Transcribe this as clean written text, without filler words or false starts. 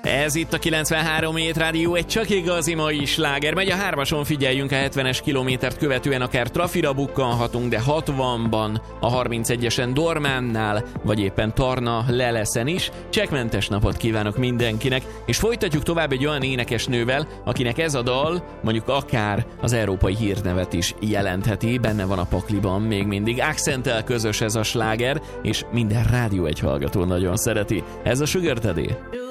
Ez itt a 93 Hét Rádió, egy csak igazi mai sláger. Megy a 3-ason, figyeljünk, a 70-es kilométert követően akár trafira bukkanhatunk, de 60-ban, a 31-esen Dormánnál, vagy éppen Tarna Leleszen is. Csekkmentes napot kívánok mindenkinek, és folytatjuk tovább egy olyan énekesnővel, akinek ez a dal mondjuk akár az európai hírnevet is jelentheti, benne van a pakliban még mindig. Accenttel közös ez a sláger, és minden Rádió 1 hallgató nagyon szereti. Ez a Sugar Daddy.